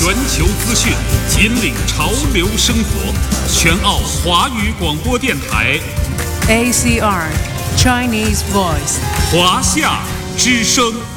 全球资讯，引领潮流生活。全澳华语广播电台 ACR Chinese Voice 华夏之声。